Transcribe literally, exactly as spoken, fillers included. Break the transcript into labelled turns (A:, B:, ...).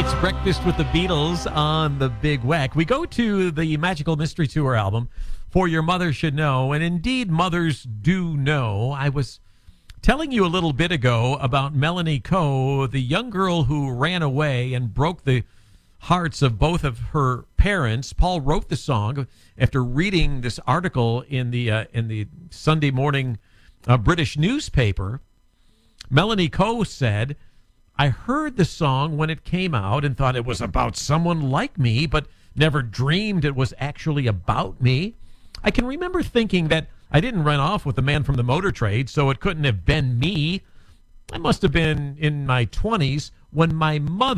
A: It's Breakfast with the Beatles on the Big Wack. We go to the Magical Mystery Tour album, For Your Mother Should Know, and indeed, mothers do know. I was telling you a little bit ago about Melanie Coe, the young girl who ran away and broke the hearts of both of her parents. Paul wrote the song after reading this article in the uh, in the Sunday morning uh, British newspaper. Melanie Coe said, I heard the song when it came out and thought it was about someone like me, but never dreamed it was actually about me. I can remember thinking that I didn't run off with the man from the motor trade, so it couldn't have been me. I must have been in my twenties when my mother